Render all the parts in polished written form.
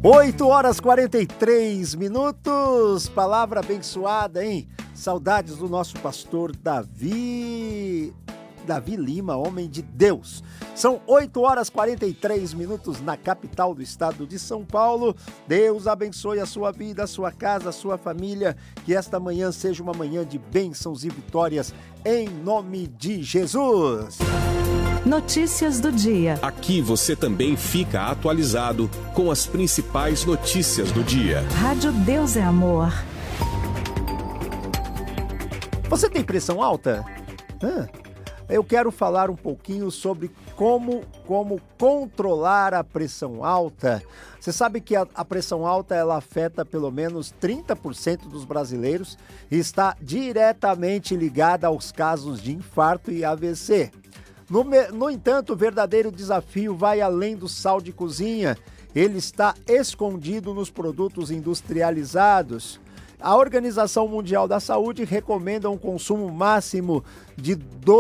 8h43. Palavra abençoada, hein? Saudades do nosso pastor Davi Lima, homem de Deus. São 8h43 na capital do estado de São Paulo. Deus abençoe a sua vida, a sua casa, a sua família. Que esta manhã seja uma manhã de bênçãos e vitórias, em nome de Jesus. Notícias do dia. Aqui você também fica atualizado com as principais notícias do dia. Rádio Deus é Amor. Você tem pressão alta? Eu quero falar um pouquinho sobre como controlar a pressão alta. Você sabe que a pressão alta ela afeta pelo menos 30% dos brasileiros e está diretamente ligada aos casos de infarto e AVC. No entanto, o verdadeiro desafio vai além do sal de cozinha. Ele está escondido nos produtos industrializados. A Organização Mundial da Saúde recomenda um consumo máximo de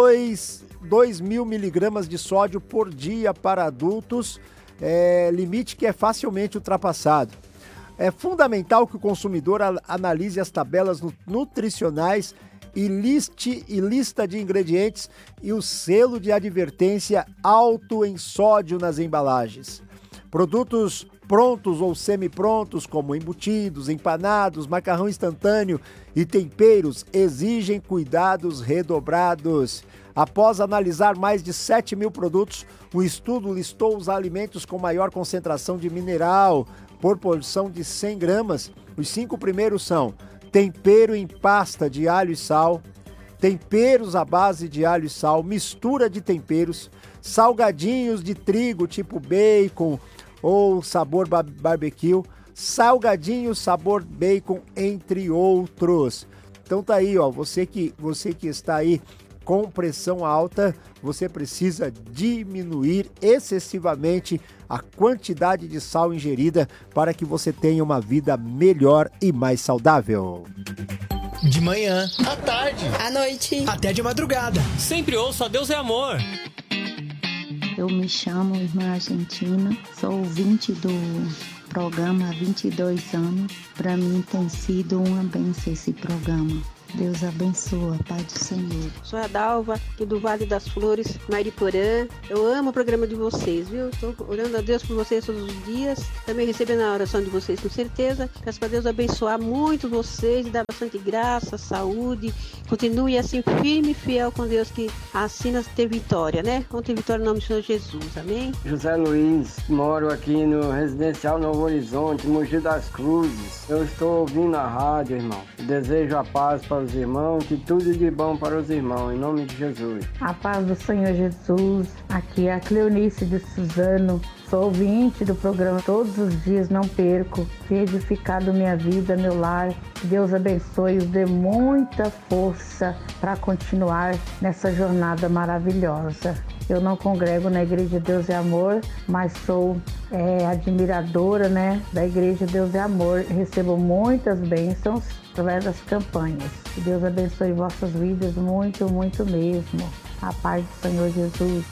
2.000 miligramas de sódio por dia para adultos, limite que é facilmente ultrapassado. É fundamental que o consumidor analise as tabelas nutricionais e lista de ingredientes e o selo de advertência alto em sódio nas embalagens. Produtos prontos ou semi-prontos, como embutidos, empanados, macarrão instantâneo e temperos, exigem cuidados redobrados. Após analisar mais de 7.000 produtos, o estudo listou os alimentos com maior concentração de mineral por porção de 100 gramas. Os 5 primeiros são tempero em pasta de alho e sal, temperos à base de alho e sal, mistura de temperos, salgadinhos de trigo tipo bacon ou sabor barbecue, salgadinho sabor bacon, entre outros. Então tá aí, ó, você que está aí com pressão alta, você precisa diminuir excessivamente a quantidade de sal ingerida para que você tenha uma vida melhor e mais saudável. De manhã, à tarde, à noite, até de madrugada. Sempre ouço a Deus é Amor. Eu me chamo Irmã Argentina, sou ouvinte do programa há 22 anos. Para mim tem sido uma bênção esse programa. Deus abençoa, Pai do Senhor. Sou a Dalva, aqui do Vale das Flores, Mariporã. Eu amo o programa de vocês, viu? Estou orando a Deus por vocês todos os dias. Também recebendo a oração de vocês, com certeza. Peço para Deus abençoar muito vocês e dar bastante graça, saúde. Continue assim firme e fiel com Deus, que assim nós ter vitória, né? Vamos ter vitória no nome do Senhor Jesus, amém? José Luiz, moro aqui no Residencial Novo Horizonte, Mogi das Cruzes. Eu estou ouvindo a rádio, irmão. Desejo a paz para os irmãos, que tudo de bom para os irmãos, em nome de Jesus. A paz do Senhor Jesus, aqui é a Cleonice de Suzano, sou ouvinte do programa todos os dias, não perco, tem edificado minha vida, meu lar, que Deus abençoe e os dê muita força para continuar nessa jornada maravilhosa. Eu não congrego na Igreja Deus é Amor, mas sou admiradora, da Igreja Deus é Amor, recebo muitas bênçãos através das campanhas. Que Deus abençoe vossas vidas muito, muito mesmo. A paz do Senhor Jesus.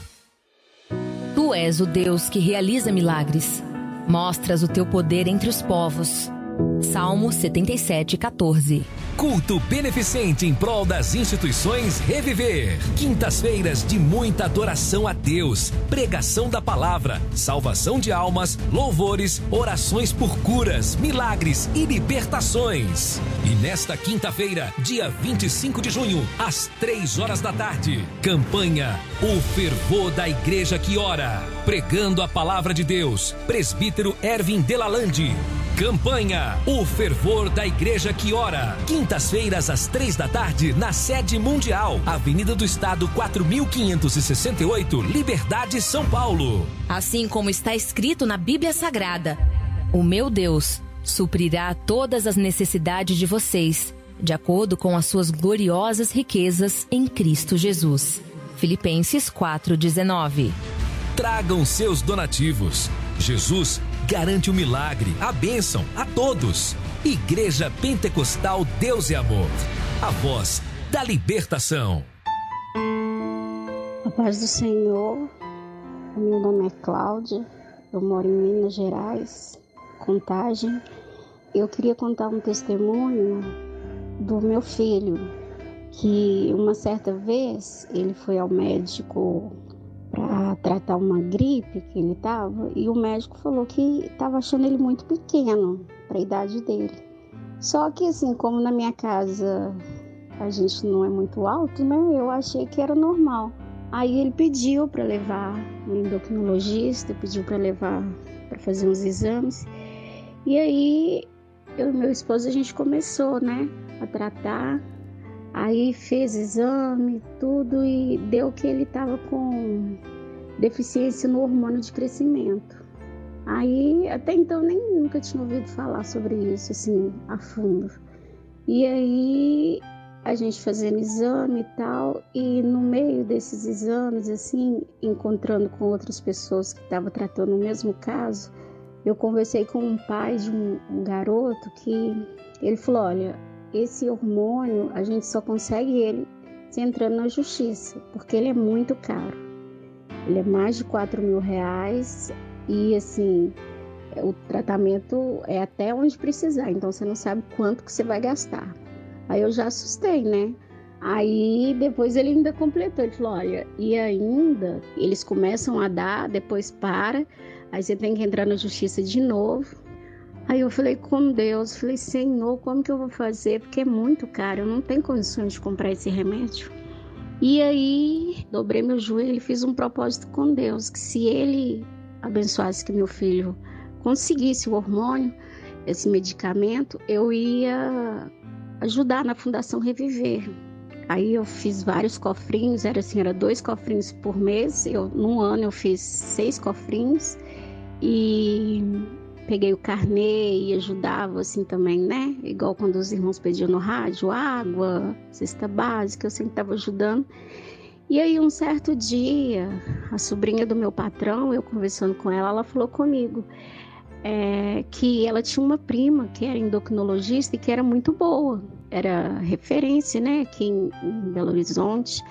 Tu és o Deus que realiza milagres. Mostras o teu poder entre os povos. Salmo 77:14. Culto beneficente em prol das instituições Reviver. Quintas-feiras de muita adoração a Deus, pregação da palavra, salvação de almas, louvores, orações por curas, milagres e libertações. E nesta quinta-feira, dia 25 de junho, às 3 da tarde, campanha O Fervor da Igreja que Ora. Pregando a palavra de Deus, presbítero Ervin Delalande. Campanha O Fervor da Igreja que Ora. Quintas-feiras às 3 da tarde, na sede mundial, Avenida do Estado 4568, Liberdade, São Paulo. Assim como está escrito na Bíblia Sagrada, o meu Deus suprirá todas as necessidades de vocês, de acordo com as suas gloriosas riquezas em Cristo Jesus. Filipenses 4:19. Tragam seus donativos. Jesus garante o milagre, a bênção a todos. Igreja Pentecostal Deus e Amor. A voz da libertação. A paz do Senhor. Meu nome é Cláudia. Eu moro em Minas Gerais. Contagem. Eu queria contar um testemunho do meu filho, que uma certa vez ele foi ao médico para tratar uma gripe que ele estava, e o médico falou que estava achando ele muito pequeno para a idade dele. Só que assim, como na minha casa a gente não é muito alto, né? Eu achei que era normal. Aí ele pediu para levar um endocrinologista, pediu para levar para fazer uns exames. E aí eu e meu esposo, a gente começou, né, a tratar. Aí fez exame, tudo, e deu que ele estava com deficiência no hormônio de crescimento. Aí, até então, nunca tinha ouvido falar sobre isso, assim, a fundo. E aí, a gente fazendo exame e tal, e no meio desses exames, assim, encontrando com outras pessoas que estavam tratando o mesmo caso, eu conversei com um pai de um garoto que ele falou, olha, esse hormônio a gente só consegue ele se entrando na justiça, porque ele é muito caro. Ele é mais de R$4.000 e assim, o tratamento é até onde precisar, então você não sabe quanto que você vai gastar. Aí eu já assustei, né? Aí depois ele ainda completou, ele falou, olha, e ainda eles começam a dar, depois para, aí você tem que entrar na justiça de novo. Aí eu falei com Deus, falei, Senhor, como que eu vou fazer? Porque é muito caro, eu não tenho condições de comprar esse remédio. E aí, dobrei meu joelho e fiz um propósito com Deus, que se Ele abençoasse que meu filho conseguisse o hormônio, esse medicamento, eu ia ajudar na Fundação Reviver. Aí eu fiz vários cofrinhos, era 2 cofrinhos por mês, num ano eu fiz 6 cofrinhos e peguei o carnê e ajudava assim também, né? Igual quando os irmãos pediam no rádio, água, cesta básica, eu sempre estava ajudando. E aí um certo dia, a sobrinha do meu patrão, eu conversando com ela, ela falou comigo que ela tinha uma prima que era endocrinologista e que era muito boa, era referência, né, aqui em Belo Horizonte.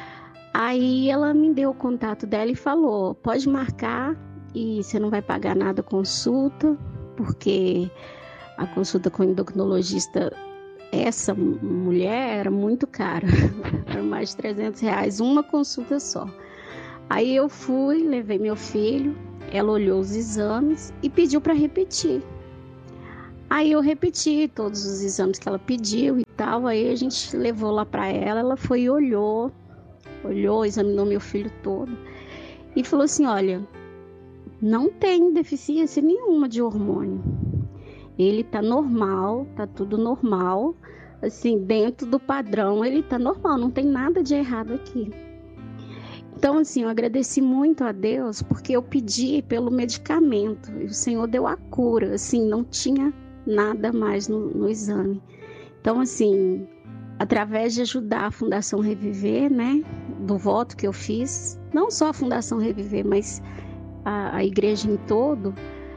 Aí ela me deu o contato dela e falou, pode marcar e você não vai pagar nada a consulta, porque a consulta com o endocrinologista, essa mulher, era muito cara, era mais de R$300 uma consulta só. Aí eu fui, levei meu filho, ela olhou os exames e pediu para repetir. Aí eu repeti todos os exames que ela pediu e tal, aí a gente levou lá para ela foi e olhou, examinou meu filho todo e falou assim, olha, não tem deficiência nenhuma de hormônio. Ele tá normal, tá tudo normal. Assim, dentro do padrão, ele tá normal, não tem nada de errado aqui. Então, assim, eu agradeci muito a Deus, porque eu pedi pelo medicamento. E o Senhor deu a cura, assim, não tinha nada mais no exame. Então, assim, através de ajudar a Fundação Reviver, né, do voto que eu fiz, não só a Fundação Reviver, mas a igreja em todo,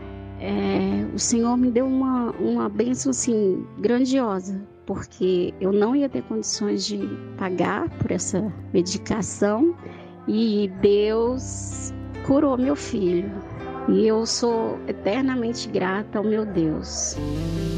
o Senhor me deu uma bênção assim, grandiosa, porque eu não ia ter condições de pagar por essa medicação e Deus curou meu filho. E eu sou eternamente grata ao meu Deus.